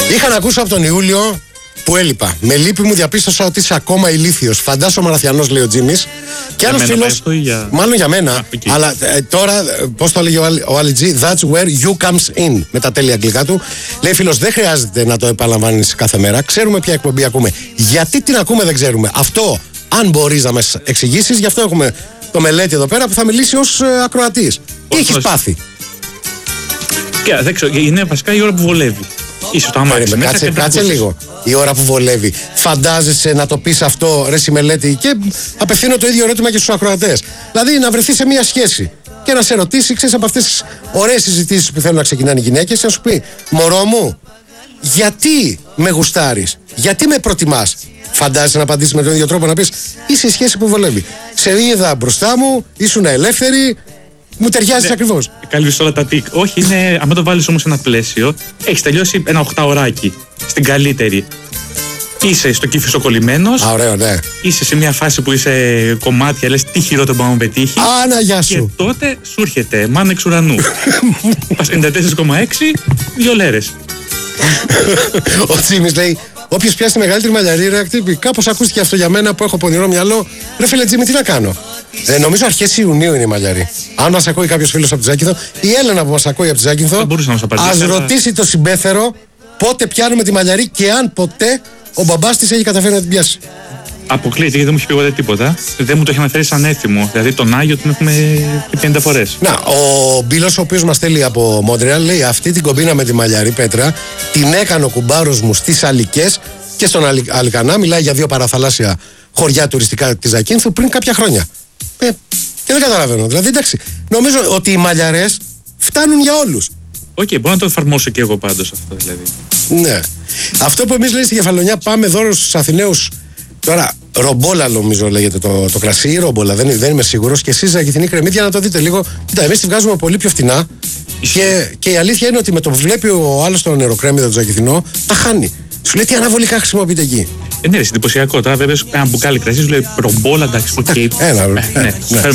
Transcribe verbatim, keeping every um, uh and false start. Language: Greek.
Είχα να ακούσω από τον Ιούλιο που έλειπα. Με λύπη μου διαπίστωσα ότι είσαι ακόμα ηλίθιος. Φαντάσου ο Μαραθιανός, λέει ο Τζίμις. Και άλλος φίλος. Για... Μάλλον για μένα. Α, okay. Αλλά ε, τώρα, πώς το έλεγε ο Άλλη Τζι, that's where you comes in. Με τα τέλεια αγγλικά του. Λέει φίλος, δεν χρειάζεται να το επαναλαμβάνεις κάθε μέρα. Ξέρουμε ποια εκπομπή ακούμε. Γιατί την ακούμε, δεν ξέρουμε. Αυτό, αν μπορείς να μας εξηγήσεις, γι' αυτό έχουμε το μελέτη εδώ πέρα που θα μιλήσει ως ε, ακροατής. Τι έχεις πάθει? Και, δεν ξέρω, είναι βασικά η ώρα που βολεύει. Ίσως το αμάξι. Κάτσε, κάτσε, κάτσε λίγο. Η ώρα που βολεύει. Φαντάζεσαι να το πεις αυτό, ρε συμμελέτη, και απευθύνω το ίδιο ερώτημα και στους ακροατές. Δηλαδή να βρεθεί σε μια σχέση και να σε ρωτήσει, ξέρεις, από αυτές τις ωραίες συζητήσεις που θέλουν να ξεκινάνε οι γυναίκες, να σου πει, μωρό μου, γιατί με γουστάρεις, γιατί με προτιμάς? Φαντάζεσαι να απαντήσεις με τον ίδιο τρόπο, να πεις, είσαι η σχέση που βολεύει. Σε είδα μπροστά μου, ήσουν ελεύθερη. Μου ταιριάζει, ναι, ακριβώς. Καλύψει όλα τα τικ. Όχι, είναι, αν το βάλεις όμως σε ένα πλαίσιο, έχεις τελειώσει ένα οχτάωράκι. Στην καλύτερη. Είσαι στο κύφισο κολλημένος. Α, ωραίο, ναι. Είσαι σε μια φάση που είσαι κομμάτια, λες τι χειρότερο πάμε να πετύχει. Άνα, γεια σου. Και τότε σου έρχεται μάνα εξ ουρανού. Πας ενενήντα τέσσερα κόμμα έξι, δύο λέρες. Ο Τσίμις λέει, όποιος πιάσει τη μεγαλύτερη μαλλιαρή, ρε ακτύπη. Κάπως ακούστηκε αυτό για μένα που έχω πονηρό μυαλό. Ρε φίλε Τζίμι, τι να κάνω? Ε, νομίζω αρχές Ιουνίου είναι η μαλλιαρή. Αν μας ακούει κάποιος φίλος από τη Ζάκυνθο, η Έλενα που μας ακούει από τη Ζάκυνθο, ας ρωτήσει το συμπέθερο πότε πιάνουμε τη μαλλιαρή και αν ποτέ ο μπαμπάς της έχει καταφέρει να την πιάσει. Αποκλείται, γιατί δεν μου έχει πει ποτέ τίποτα. Δεν μου το έχει αναφέρει σαν έθιμο. Δηλαδή τον Άγιο τον έχουμε πει πενήντα φορές. Να, ο Μπίλος, ο οποίος μας στέλνει από Μόντρεαλ, λέει αυτή την κομπίνα με τη μαλλιαρή, Πέτρα, την έκανε ο κουμπάρος μου στις Αλικές και στον Αλι... Αλικανά. Μιλάει για δύο παραθαλάσσια χωριά τουριστικά της Ζακίνθου πριν κάποια χρόνια. Ε, και δεν καταλαβαίνω. Δηλαδή, εντάξει, νομίζω ότι οι μαλλιαρές φτάνουν για όλους. Οκ, okay, μπορώ να το εφαρμόσω και εγώ πάντως αυτό δηλαδή. Ναι. Αυτό που εμείς λέει στη Κεφαλονιά, πάμε δώρο στους Αθηναίους. Τώρα, ρομπόλα νομίζω λέγεται το, το κρασί, ή ρομπόλα, δεν, δεν είμαι σίγουρος. Και εσείς Ζακηθινή κρεμμύδια να το δείτε λίγο. Κοίτα, εμείς τη βγάζουμε πολύ πιο φτηνά. Και, και η αλήθεια είναι ότι με το που βλέπει ο άλλος το νεροκρέμμυδο του Ζακηθινό, τα χάνει. Σου λέει τι αναβολικά χρησιμοποιείτε εκεί. Ε, ναι, εντυπωσιακό. Τώρα βέβαια ένα μπουκάλι κρασί σου λέει ρομπόλα, εντάξει, οκ. Okay. Ένα, ναι, ναι, ναι.